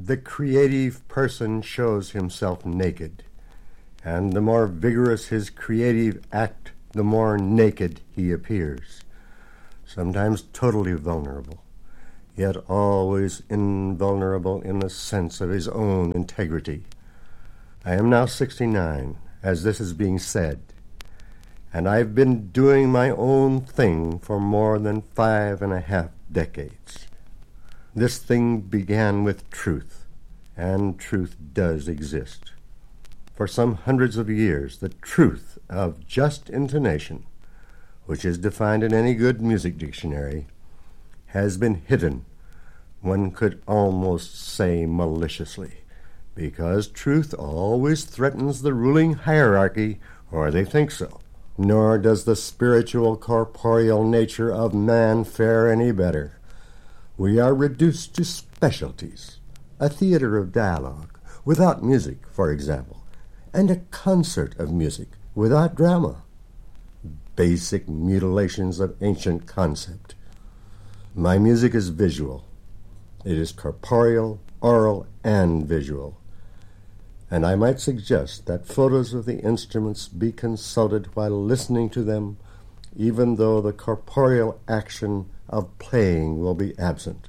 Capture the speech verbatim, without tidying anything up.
the creative person shows himself naked, and the more vigorous his creative act, the more naked he appears, sometimes totally vulnerable, yet always invulnerable in the sense of his own integrity. I am now sixty-nine, as this is being said, and I've been doing my own thing for more than five and a half decades. This thing began with truth, and truth does exist. For some hundreds of years, the truth of just intonation, which is defined in any good music dictionary, has been hidden, one could almost say maliciously, because truth always threatens the ruling hierarchy, or they think so. Nor does the spiritual corporeal nature of man fare any better. We are reduced to specialties, a theater of dialogue, without music, for example, and a concert of music, without drama. Basic mutilations of ancient concept. My music is visual. It is corporeal, oral, and visual. And I might suggest that photos of the instruments be consulted while listening to them, even though the corporeal action of playing will be absent.